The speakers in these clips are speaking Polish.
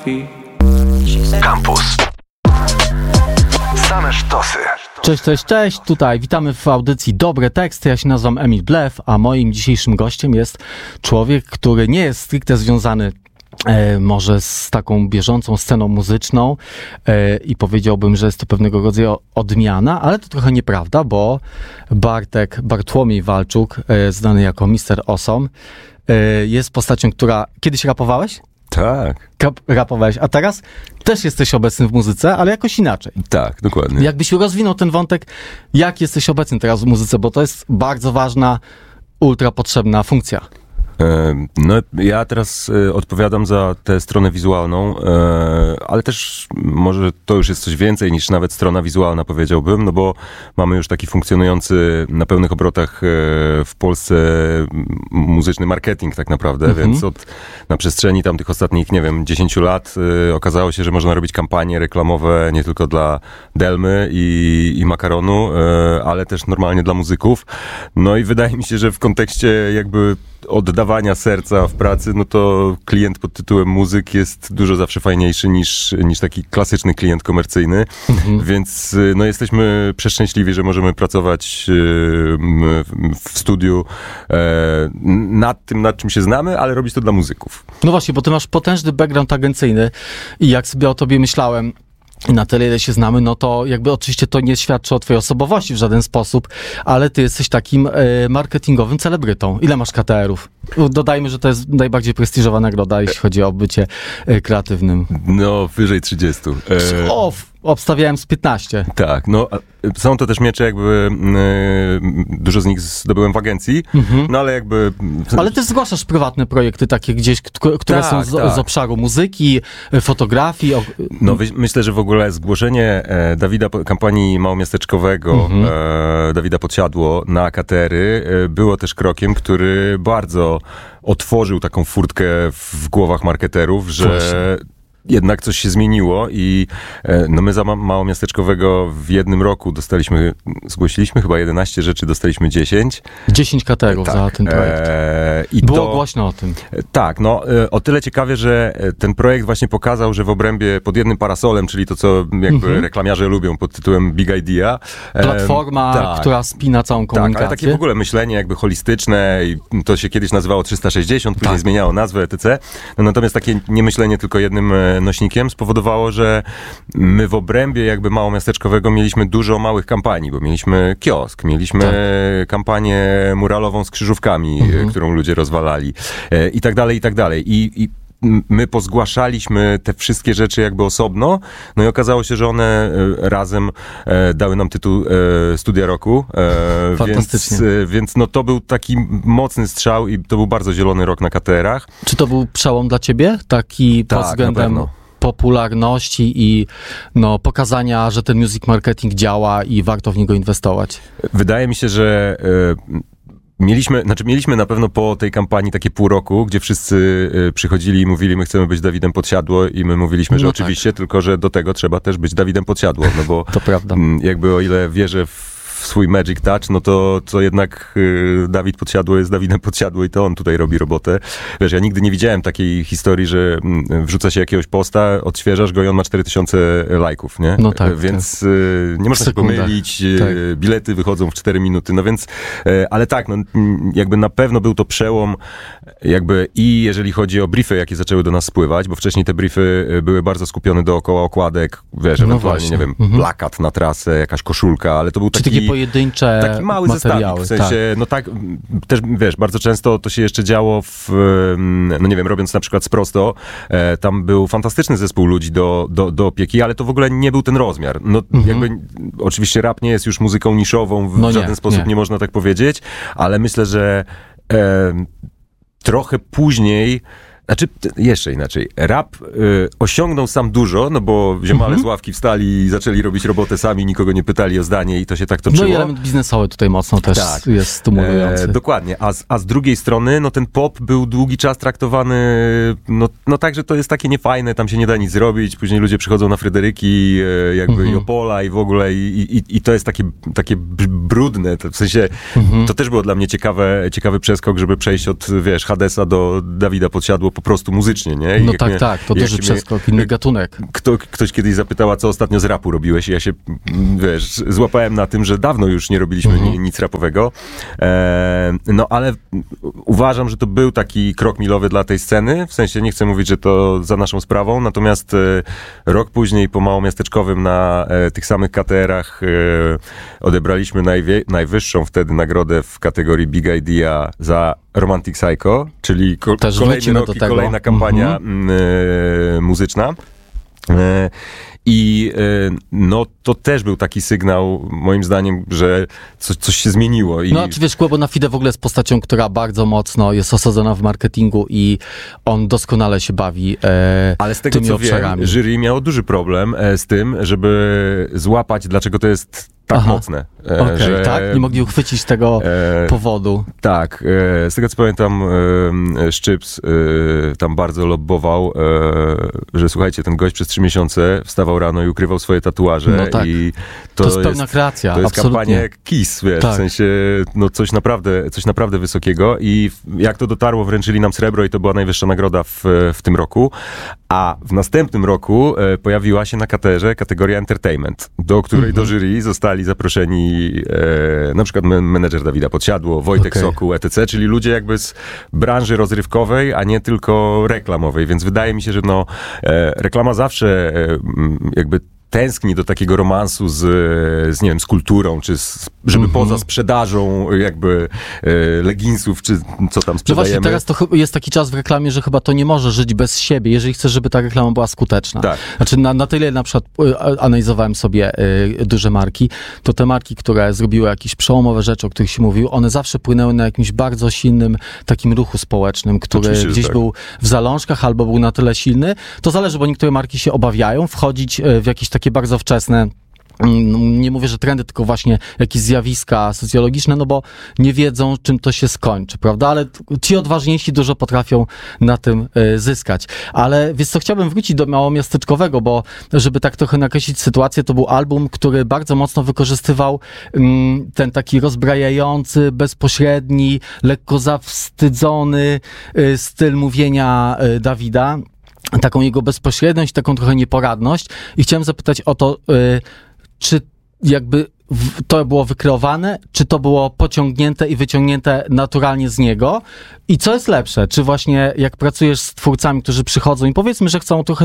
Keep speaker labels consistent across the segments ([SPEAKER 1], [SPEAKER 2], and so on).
[SPEAKER 1] Campus. Same sztosy.
[SPEAKER 2] Cześć, tutaj witamy w audycji Dobre Teksty. Ja się nazywam Emil Blef, a moim dzisiejszym gościem jest człowiek, który nie jest stricte związany może z taką bieżącą sceną muzyczną i powiedziałbym, że jest to pewnego rodzaju odmiana, ale to trochę nieprawda, bo Bartłomiej Walczuk, znany jako Mr. Awesome, jest postacią, która... Kiedyś rapowałeś?
[SPEAKER 3] Tak.
[SPEAKER 2] Rapowałeś, a teraz też jesteś obecny w muzyce, ale jakoś inaczej.
[SPEAKER 3] Tak, dokładnie.
[SPEAKER 2] Jakbyś rozwinął ten wątek, jak jesteś obecny teraz w muzyce, bo to jest bardzo ważna, ultra potrzebna funkcja.
[SPEAKER 3] No, ja teraz odpowiadam za tę stronę wizualną, ale też może to już jest coś więcej niż nawet strona wizualna, powiedziałbym, no bo mamy już taki funkcjonujący na pełnych obrotach w Polsce muzyczny marketing tak naprawdę, więc na przestrzeni tam tych ostatnich, nie wiem, 10 lat okazało się, że można robić kampanie reklamowe nie tylko dla Delmy i Makaronu, ale też normalnie dla muzyków. No i wydaje mi się, że w kontekście jakby oddawania serca w pracy, no to klient pod tytułem muzyk jest dużo zawsze fajniejszy niż taki klasyczny klient komercyjny, więc no jesteśmy przeszczęśliwi, że możemy pracować w studiu nad tym, nad czym się znamy, ale robić to dla muzyków.
[SPEAKER 2] No właśnie, bo ty masz potężny background agencyjny i jak sobie o tobie myślałem, na tyle, ile się znamy, no to jakby oczywiście to nie świadczy o twojej osobowości w żaden sposób, ale ty jesteś takim marketingowym celebrytą. Ile masz KTR-ów? Dodajmy, że to jest najbardziej prestiżowa nagroda, jeśli chodzi o bycie kreatywnym.
[SPEAKER 3] No, wyżej 30.
[SPEAKER 2] Obstawiałem z 15.
[SPEAKER 3] Tak, no są to też miecze jakby, dużo z nich zdobyłem w agencji, no ale jakby...
[SPEAKER 2] Ale ty zgłaszasz prywatne projekty takie gdzieś, które są z obszaru muzyki, fotografii.
[SPEAKER 3] No myślę, że w ogóle zgłoszenie Dawida, kampanii małomiasteczkowego, Dawida Podsiadło na KTR-y było też krokiem, który bardzo otworzył taką furtkę w głowach marketerów, że... Właśnie. Jednak coś się zmieniło i no my za małomiasteczkowego w jednym roku zgłosiliśmy chyba 11 rzeczy, dostaliśmy 10.
[SPEAKER 2] 10 KTR-ów tak, za ten projekt. Było głośno o tym.
[SPEAKER 3] Tak, no o tyle ciekawie, że ten projekt właśnie pokazał, że w obrębie pod jednym parasolem, czyli to, co jakby reklamiarze lubią pod tytułem Big Idea.
[SPEAKER 2] Platforma, która spina całą komunikację.
[SPEAKER 3] Tak, ale takie w ogóle myślenie jakby holistyczne i to się kiedyś nazywało 360, później zmieniało nazwę, etc. No, natomiast takie niemyślenie tylko jednym nośnikiem spowodowało, że my w obrębie jakby małomiasteczkowego mieliśmy dużo małych kampanii, bo mieliśmy kiosk, mieliśmy kampanię muralową z krzyżówkami, którą ludzie rozwalali i tak dalej, i tak dalej. I my pozgłaszaliśmy te wszystkie rzeczy jakby osobno, no i okazało się, że one razem dały nam tytuł Studia Roku.
[SPEAKER 2] Fantastycznie.
[SPEAKER 3] Więc no to był taki mocny strzał i to był bardzo zielony rok na KTR-ach.
[SPEAKER 2] Czy to był przełom dla ciebie? Taki pod względem popularności i no, pokazania, że ten music marketing działa i warto w niego inwestować?
[SPEAKER 3] Wydaje mi się, że Mieliśmy na pewno po tej kampanii takie pół roku, gdzie wszyscy przychodzili i mówili, my chcemy być Dawidem Podsiadło i my mówiliśmy, że oczywiście, tylko że do tego trzeba też być Dawidem Podsiadło, no bo
[SPEAKER 2] to prawda.
[SPEAKER 3] Jakby o ile wierzę w swój magic touch, no to jednak Dawid Podsiadło jest Dawidem Podsiadło i to on tutaj robi robotę. Wiesz, ja nigdy nie widziałem takiej historii, że wrzuca się jakiegoś posta, odświeżasz go i on ma 4000 lajków, nie?
[SPEAKER 2] No tak.
[SPEAKER 3] Więc nie można się pomylić, bilety wychodzą w 4 minuty, no więc, ale tak, no jakby na pewno był to przełom jakby i jeżeli chodzi o briefy, jakie zaczęły do nas spływać, bo wcześniej te briefy były bardzo skupione dookoła okładek, wiesz, ewentualnie, nie wiem, plakat na trasę, jakaś koszulka, ale to był taki
[SPEAKER 2] pojedyncze
[SPEAKER 3] mały
[SPEAKER 2] materiały.
[SPEAKER 3] Zestawik, w sensie, no tak, też wiesz, bardzo często to się jeszcze działo no nie wiem, robiąc na przykład Sprosto, tam był fantastyczny zespół ludzi do opieki, ale to w ogóle nie był ten rozmiar. No jakby, oczywiście rap nie jest już muzyką niszową, w żaden sposób nie można tak powiedzieć, ale myślę, że trochę później, znaczy, jeszcze inaczej. Rap osiągnął sam dużo, no bo ziomale z ławki wstali i zaczęli robić robotę sami, nikogo nie pytali o zdanie i to się tak toczyło.
[SPEAKER 2] No i element biznesowy tutaj mocno też jest stymulujący.
[SPEAKER 3] Dokładnie. A z drugiej strony, no ten pop był długi czas traktowany, no tak, że to jest takie niefajne, tam się nie da nic zrobić, później ludzie przychodzą na Fryderyki, jakby i Opola i w ogóle i to jest takie brudne, w sensie to też było dla mnie ciekawy przeskok, żeby przejść od, wiesz, Hadesa do Dawida Podsiadło po prostu muzycznie, nie?
[SPEAKER 2] No tak, to duży przeskok, inny gatunek.
[SPEAKER 3] Ktoś kiedyś zapytała, co ostatnio z rapu robiłeś i ja się, złapałem na tym, że dawno już nie robiliśmy nic rapowego. No ale uważam, że to był taki krok milowy dla tej sceny, w sensie nie chcę mówić, że to za naszą sprawą, natomiast rok później po małomiasteczkowym na tych samych KTR-ach odebraliśmy najwyższą wtedy nagrodę w kategorii Big Idea za Romantic Psycho, czyli kolejna kampania muzyczna. I no to też był taki sygnał, moim zdaniem, że coś się zmieniło.
[SPEAKER 2] No czy wiesz, Kłebo na Fide w ogóle jest postacią, która bardzo mocno jest osadzona w marketingu i on doskonale się bawi
[SPEAKER 3] ale z tego
[SPEAKER 2] tymi
[SPEAKER 3] co
[SPEAKER 2] obszarami.
[SPEAKER 3] Wiem, jury miało duży problem z tym, żeby złapać, dlaczego to jest tak mocne.
[SPEAKER 2] Że, tak? Nie mogli uchwycić tego powodu.
[SPEAKER 3] Tak. Z tego co pamiętam, Szczyps tam bardzo lobbował, że słuchajcie, ten gość przez 3 miesiące wstawał rano i ukrywał swoje tatuaże.
[SPEAKER 2] No tak.
[SPEAKER 3] I
[SPEAKER 2] to jest pełna kreacja.
[SPEAKER 3] To jest
[SPEAKER 2] absolutnie.
[SPEAKER 3] kampania jak Kiss, wiesz,
[SPEAKER 2] tak.
[SPEAKER 3] w sensie no coś naprawdę wysokiego i jak to dotarło, wręczyli nam srebro i to była najwyższa nagroda w tym roku. A w następnym roku pojawiła się na KTR-ze kategoria Entertainment, do której do jury zostali zaproszeni na przykład menedżer Dawida Podsiadło, Wojtek Sokół, etc., czyli ludzie jakby z branży rozrywkowej, a nie tylko reklamowej, więc wydaje mi się, że reklama zawsze jakby tęskni do takiego romansu z nie wiem, z kulturą, czy żeby poza sprzedażą jakby leginsów, czy co tam sprzedajemy.
[SPEAKER 2] No właśnie, teraz to jest taki czas w reklamie, że chyba to nie może żyć bez siebie, jeżeli chcesz, żeby ta reklama była skuteczna.
[SPEAKER 3] Tak.
[SPEAKER 2] Znaczy na tyle na przykład analizowałem sobie duże marki, to te marki, które zrobiły jakieś przełomowe rzeczy, o których się mówił, one zawsze płynęły na jakimś bardzo silnym takim ruchu społecznym, który
[SPEAKER 3] oczywiście,
[SPEAKER 2] gdzieś był w zalążkach albo był na tyle silny. To zależy, bo niektóre marki się obawiają wchodzić w jakieś takie bardzo wczesne, nie mówię, że trendy, tylko właśnie jakieś zjawiska socjologiczne, no bo nie wiedzą, czym to się skończy, prawda? Ale ci odważniejsi dużo potrafią na tym zyskać. Ale wiesz co, chciałbym wrócić do małomiasteczkowego, bo żeby tak trochę nakreślić sytuację, to był album, który bardzo mocno wykorzystywał ten taki rozbrajający, bezpośredni, lekko zawstydzony styl mówienia Dawida. Taką jego bezpośredność, taką trochę nieporadność. I chciałem zapytać o to, czy jakby to było wykreowane, czy to było pociągnięte i wyciągnięte naturalnie z niego? I co jest lepsze? Czy właśnie jak pracujesz z twórcami, którzy przychodzą i powiedzmy, że chcą trochę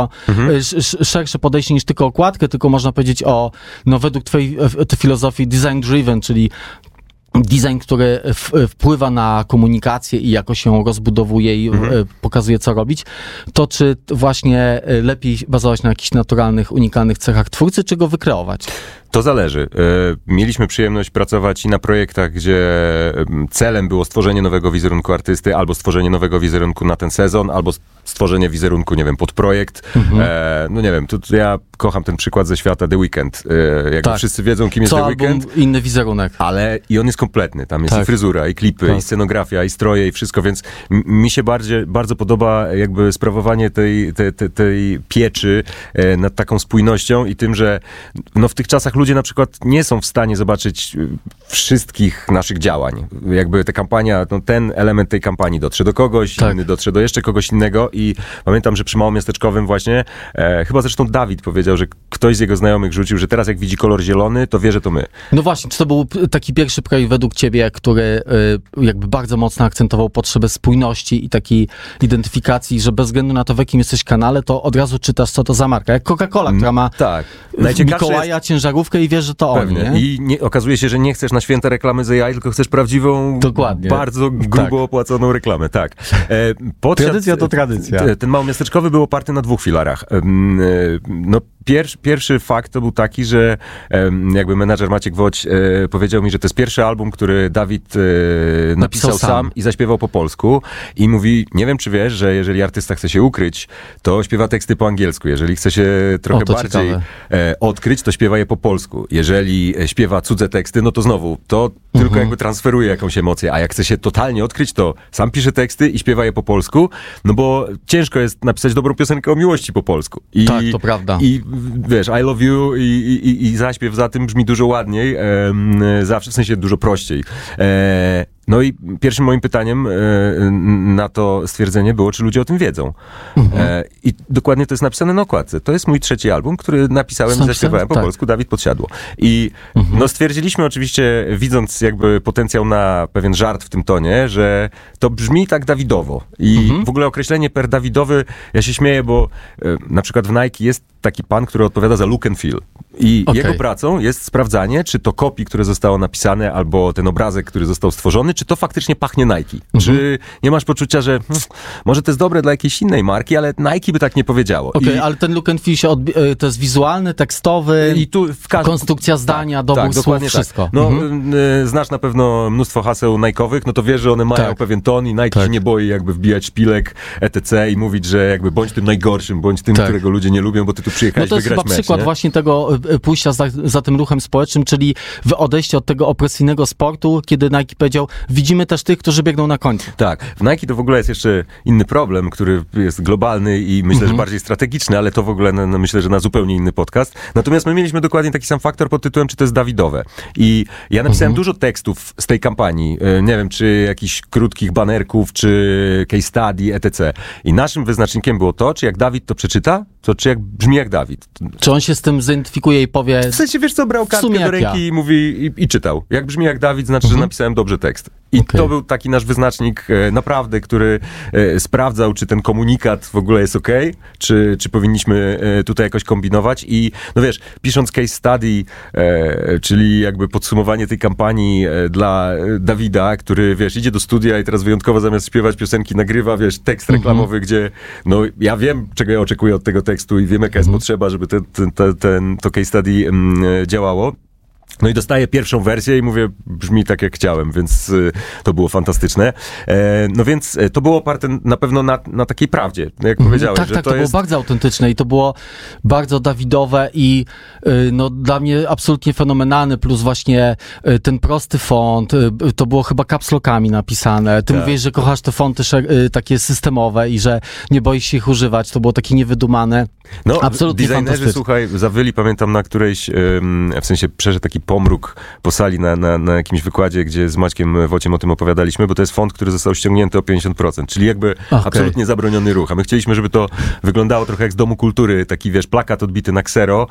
[SPEAKER 2] szersze podejście niż tylko okładkę, tylko można powiedzieć według twojej filozofii design driven, czyli design, który wpływa na komunikację i jakoś ją rozbudowuje i pokazuje, co robić, to czy właśnie lepiej bazować na jakichś naturalnych, unikalnych cechach twórcy, czy go wykreować?
[SPEAKER 3] To zależy. Mieliśmy przyjemność pracować i na projektach, gdzie celem było stworzenie nowego wizerunku artysty, albo stworzenie nowego wizerunku na ten sezon, albo stworzenie wizerunku, nie wiem, pod projekt. No nie wiem, tu ja kocham ten przykład ze świata The Weeknd. Jakby wszyscy wiedzą, kim jest The Weeknd.
[SPEAKER 2] Inny wizerunek.
[SPEAKER 3] Ale i on jest kompletny. Tam jest i fryzura, i klipy, i scenografia, i stroje, i wszystko, więc mi się bardzo podoba jakby sprawowanie tej pieczy nad taką spójnością i tym, że w tych czasach ludzie na przykład nie są w stanie zobaczyć wszystkich naszych działań. Jakby ta kampania, ten element tej kampanii dotrze do kogoś, inny dotrze do jeszcze kogoś innego i pamiętam, że przy Małomiasteczkowym właśnie, chyba zresztą Dawid powiedział, że ktoś z jego znajomych rzucił, że teraz jak widzi kolor zielony, to wie, że to my.
[SPEAKER 2] No właśnie, czy to był taki pierwszy projekt według ciebie, który jakby bardzo mocno akcentował potrzebę spójności i takiej identyfikacji, że bez względu na to, w jakim jesteś kanale, to od razu czytasz, co to za marka. Jak Coca-Cola, która ma Mikołaja, ciężarówkę i wiesz, że to
[SPEAKER 3] pewnie.
[SPEAKER 2] oni, nie?
[SPEAKER 3] I okazuje się, że nie chcesz na święta reklamy z AI, tylko chcesz prawdziwą, bardzo grubo opłaconą reklamę. Tak.
[SPEAKER 2] Tradycja to tradycja.
[SPEAKER 3] Ten Małomiasteczkowy był oparty na 2 filarach. Pierwszy fakt to był taki, że jakby menadżer Maciek Woć powiedział mi, że to jest pierwszy album, który Dawid napisał sam i zaśpiewał po polsku i mówi, nie wiem czy wiesz, że jeżeli artysta chce się ukryć, to śpiewa teksty po angielsku. Jeżeli chce się trochę bardziej odkryć, to śpiewa je po polsku. Jeżeli śpiewa cudze teksty, no to znowu, to tylko jakby transferuje jakąś emocję, a jak chce się totalnie odkryć, to sam pisze teksty i śpiewa je po polsku, no bo ciężko jest napisać dobrą piosenkę o miłości po polsku.
[SPEAKER 2] Tak, to prawda.
[SPEAKER 3] I wiesz, I love you i zaśpiew za tym brzmi dużo ładniej, zawsze, w sensie dużo prościej. No i pierwszym moim pytaniem na to stwierdzenie było, czy ludzie o tym wiedzą. I dokładnie to jest napisane na okładce. To jest mój 3. album, który napisałem i zaśpiewałem po polsku, Dawid Podsiadło. I no stwierdziliśmy oczywiście, widząc jakby potencjał na pewien żart w tym tonie, że to brzmi tak Dawidowo. I w ogóle określenie per Dawidowy, ja się śmieję, bo na przykład w Nike jest taki pan, który odpowiada za look and feel. I jego pracą jest sprawdzanie, czy to copy, które zostało napisane, albo ten obrazek, który został stworzony, czy to faktycznie pachnie Nike. Czy nie masz poczucia, że może to jest dobre dla jakiejś innej marki, ale Nike by tak nie powiedziało.
[SPEAKER 2] Ale ten look and feel się to jest wizualny, tekstowy, i tu konstrukcja zdania, dobór słów, wszystko.
[SPEAKER 3] Tak. No, znasz na pewno mnóstwo haseł Nike'owych, no to wiesz, że one mają pewien ton i Nike się nie boi jakby wbijać szpilek, etc. i mówić, że jakby bądź tym najgorszym, bądź tym, którego ludzie nie lubią, bo ty tu przyjechałeś wygrać mecz. To jest chyba przykład właśnie tego pójścia za tym ruchem społecznym, czyli odejście od tego opresyjnego sportu, kiedy Nike powiedział, widzimy też tych, którzy biegną na końcu. Tak. W Nike to w ogóle jest jeszcze inny problem, który jest globalny i myślę, że bardziej strategiczny, ale to w ogóle myślę, że na zupełnie inny podcast. Natomiast my mieliśmy dokładnie taki sam faktor pod tytułem, czy to jest Dawidowe. I ja napisałem dużo tekstów z tej kampanii. Nie wiem, czy jakichś krótkich banerków, czy case study, etc. I naszym wyznacznikiem było to, czy jak Dawid to przeczyta, to czy jak brzmi jak Dawid.
[SPEAKER 2] Czy on się z tym zidentyfikuje i powie...
[SPEAKER 3] W sensie, wiesz co, brał kartkę do ręki i mówi i czytał. Jak brzmi jak Dawid, znaczy, że napisałem dobrze tekst. I to był taki nasz wyznacznik naprawdę, który sprawdzał, czy ten komunikat w ogóle jest okej, czy powinniśmy tutaj jakoś kombinować. I no wiesz, pisząc case study, czyli jakby podsumowanie tej kampanii dla Dawida, który, wiesz, idzie do studia i teraz wyjątkowo zamiast śpiewać piosenki nagrywa, wiesz, tekst reklamowy, gdzie no ja wiem, czego ja oczekuję od tego tekstu i wiem, jaka jest potrzeba, żeby to case study działało. No i dostaję pierwszą wersję i mówię, brzmi tak jak chciałem, więc to było fantastyczne. No więc to było oparte na pewno na takiej prawdzie, jak powiedziałeś.
[SPEAKER 2] Tak,
[SPEAKER 3] że
[SPEAKER 2] tak, to było bardzo autentyczne i to było bardzo Dawidowe i no dla mnie absolutnie fenomenalne, plus właśnie ten prosty font, to było chyba caps lockami napisane. Ty mówisz, że kochasz te fonty takie systemowe i że nie boisz się ich używać, to było takie niewydumane.
[SPEAKER 3] No,
[SPEAKER 2] absolutnie
[SPEAKER 3] designerzy, słuchaj, zawyli, pamiętam na którejś, w sensie przeszedł taki pomruk po sali na jakimś wykładzie, gdzie z Maćkiem Wociem o tym opowiadaliśmy, bo to jest font, który został ściągnięty o 50%, czyli jakby absolutnie zabroniony ruch. A my chcieliśmy, żeby to wyglądało trochę jak z Domu Kultury, taki, wiesz, plakat odbity na ksero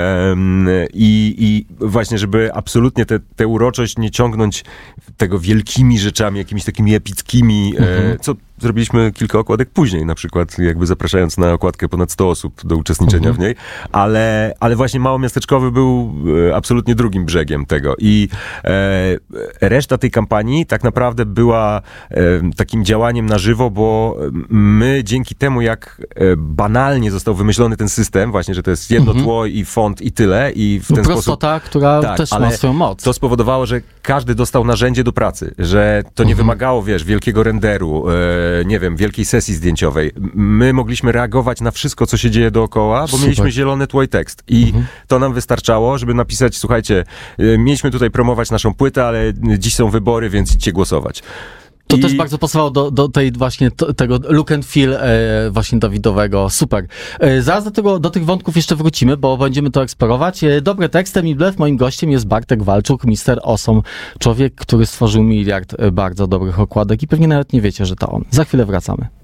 [SPEAKER 3] i właśnie, żeby absolutnie tę uroczość nie ciągnąć tego wielkimi rzeczami, jakimiś takimi epickimi, co zrobiliśmy kilka okładek później, na przykład jakby zapraszając na okładkę ponad 100 osób do uczestniczenia w niej, ale właśnie Małomiasteczkowy był absolutnie drugim brzegiem tego i reszta tej kampanii tak naprawdę była takim działaniem na żywo, bo my dzięki temu, jak banalnie został wymyślony ten system, właśnie, że to jest jedno tło i font i tyle i w ten
[SPEAKER 2] prostota,
[SPEAKER 3] sposób...
[SPEAKER 2] która też ma swoją moc.
[SPEAKER 3] To spowodowało, że każdy dostał narzędzie do pracy, że to nie wymagało, wiesz, wielkiego renderu, nie wiem, wielkiej sesji zdjęciowej. My mogliśmy reagować na wszystko, co się dzieje dookoła, bo mieliśmy zielony tło i tekst. I to nam wystarczało, żeby napisać, słuchajcie, mieliśmy tutaj promować naszą płytę, ale dziś są wybory, więc idźcie głosować.
[SPEAKER 2] To też bardzo pasowało do tej właśnie tego look and feel właśnie Dawidowego. Super. Zaraz do tych wątków jeszcze wrócimy, bo będziemy to eksplorować. Dobre teksty, Emil Blef. Moim gościem jest Bartek Walczuk, Mr. Awesome. Człowiek, który stworzył miliard bardzo dobrych okładek i pewnie nawet nie wiecie, że to on. Za chwilę wracamy.